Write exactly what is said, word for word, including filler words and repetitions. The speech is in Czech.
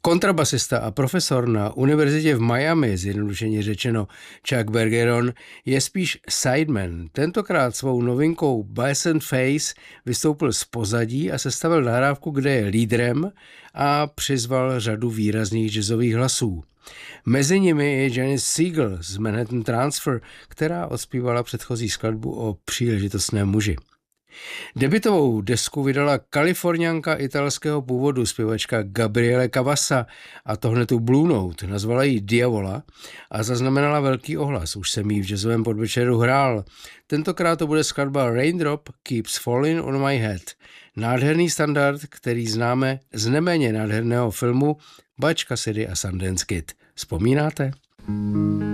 Kontrabasista a profesor na univerzitě v Miami, zjednodušeně řečeno Chuck Bergeron, je spíš sideman. Tentokrát svou novinkou Bison Face vystoupil z pozadí a sestavil nahrávku, kde je lídrem a přizval řadu výrazných jazzových hlasů. Mezi nimi je Janis Siegel z Manhattan Transfer, která odspívala předchozí skladbu o příležitostném muži. Debutovou desku vydala Kaliforňanka italského původu zpěvačka Gabriele Cavassa a tohle tu Blue Note, nazvala ji Diavola a zaznamenala velký ohlas. Už jsem jí v jazzovém podvečeru hrál. Tentokrát to bude skladba Raindrop Keeps Falling on My Head. Nádherný standard, který známe z neméně nádherného filmu Butch Cassidy a Sundance Kid. Vzpomínáte?